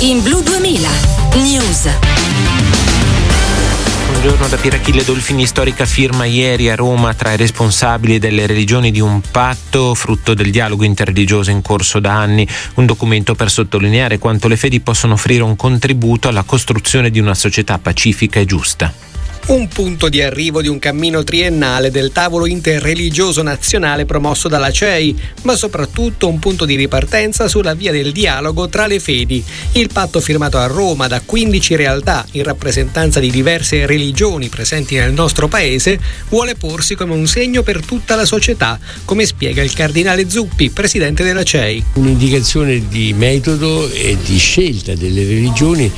in Blu 2000 News. Buongiorno da Pirachille Dolfini. Storica firma ieri a Roma tra i responsabili delle religioni di un patto frutto del dialogo interreligioso in corso da anni, un documento per sottolineare quanto le fedi possono offrire un contributo alla costruzione di una società pacifica e giusta. Un punto di arrivo di un cammino triennale del tavolo interreligioso nazionale promosso dalla CEI, ma soprattutto un punto di ripartenza sulla via del dialogo tra le fedi. Il patto firmato a Roma da 15 realtà in rappresentanza di diverse religioni presenti nel nostro paese vuole porsi come un segno per tutta la società, come spiega il cardinale Zuppi, presidente della CEI. Un'indicazione di metodo e di scelta delle religioni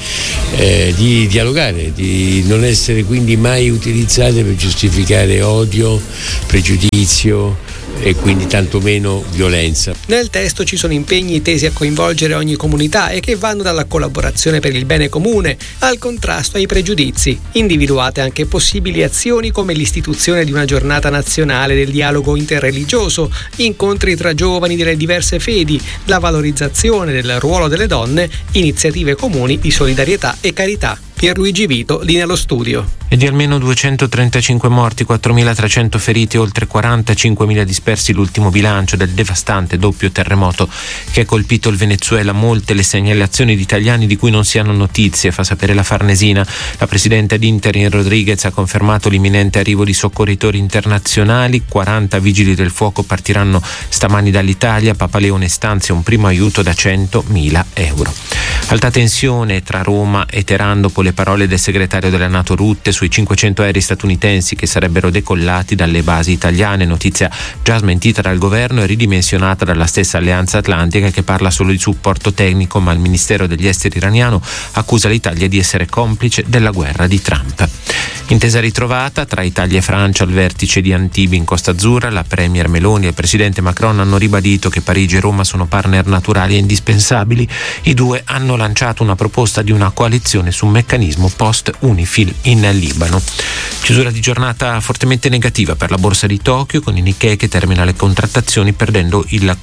di dialogare, di non essere quindi mai utilizzate per giustificare odio, pregiudizio e quindi tantomeno violenza. Nel testo ci sono impegni tesi a coinvolgere ogni comunità e che vanno dalla collaborazione per il bene comune al contrasto ai pregiudizi. Individuate anche possibili azioni come l'istituzione di una giornata nazionale del dialogo interreligioso, incontri tra giovani delle diverse fedi, la valorizzazione del ruolo delle donne, iniziative comuni di solidarietà e carità. Pierluigi Vito, linea allo studio. E di almeno 235 morti, 4.300 feriti, oltre 45.000 dispersi l'ultimo bilancio del devastante doppio terremoto che ha colpito il Venezuela. Molte le segnalazioni di italiani di cui non si hanno notizie, fa sapere la Farnesina. La presidente ad interim Rodriguez ha confermato l'imminente arrivo di soccorritori internazionali. 40 vigili del fuoco partiranno stamani dall'Italia. Papa Leone stanzia un primo aiuto da 100.000 euro. Alta tensione tra Roma e Teheran dopo le parole del segretario della NATO Rutte sui 500 aerei statunitensi che sarebbero decollati dalle basi italiane, notizia già smentita dal governo e ridimensionata dalla stessa Alleanza Atlantica, che parla solo di supporto tecnico, ma il Ministero degli Esteri iraniano accusa l'Italia di essere complice della guerra di Trump. Intesa ritrovata tra Italia e Francia al vertice di Antibes in Costa Azzurra. La premier Meloni e il presidente Macron hanno ribadito che Parigi e Roma sono partner naturali e indispensabili. I due hanno lanciato una proposta di una coalizione su un meccanismo post-Unifil in Libano. Chiusura di giornata fortemente negativa per la borsa di Tokyo, con il Nikkei che termina le contrattazioni perdendo il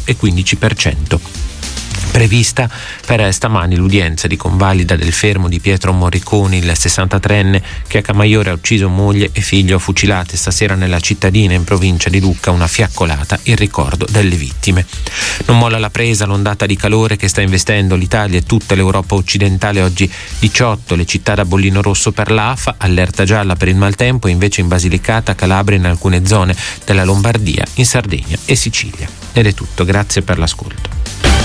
4,15%. Prevista per stamani l'udienza di convalida del fermo di Pietro Morriconi, il 63enne che a Camaiore ha ucciso moglie e figlio fucilate stasera nella cittadina in provincia di Lucca, una fiaccolata in ricordo delle vittime. Non molla la presa l'ondata di calore che sta investendo l'Italia e tutta l'Europa occidentale. Oggi 18 le città da bollino rosso per l'AFA, allerta gialla per il maltempo, invece in Basilicata, Calabria e in alcune zone della Lombardia, in Sardegna e Sicilia. Ed è tutto, grazie per l'ascolto.